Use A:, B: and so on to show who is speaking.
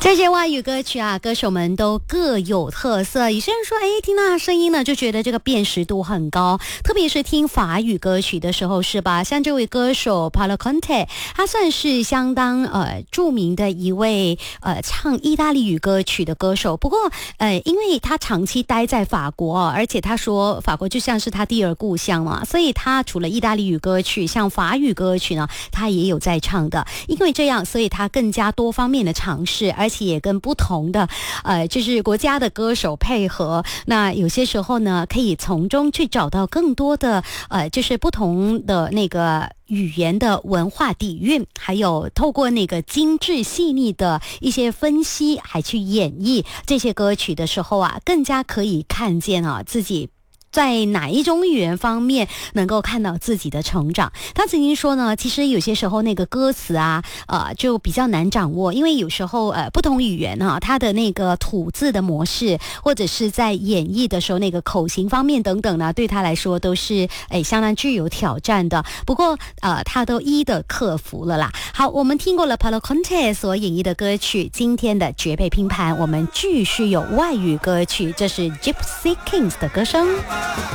A: 这些外语歌曲啊，歌手们都各有特色。有些人说，听那声音呢，就觉得这个辨识度很高。特别是听法语歌曲的时候，是吧？像这位歌手 Paolo Conte， 他算是相当著名的一位唱意大利语歌曲的歌手。不过因为他长期待在法国，而且他说法国就像是他第二故乡嘛，所以他除了意大利语歌曲，像法语歌曲呢，他也有在唱的。因为这样，所以他更加多方面的尝试，而且也跟不同的就是国家的歌手配合。那有些时候呢，可以从中去找到更多的就是不同的那个语言的文化底蕴，还有透过那个精致细腻的一些分析，还去演绎这些歌曲的时候啊，更加可以看见啊自己在哪一种语言方面能够看到自己的成长。他曾经说呢，其实有些时候那个歌词啊就比较难掌握，因为有时候不同语言啊，它的那个吐字的模式，或者是在演绎的时候那个口型方面等等呢，对他来说都是相当具有挑战的。不过他都一的克服了啦。好，我们听过了 Paolo Conte 所演绎的歌曲，今天的绝配拼盘我们继续有外语歌曲，这是 Gypsy Kings 的歌声。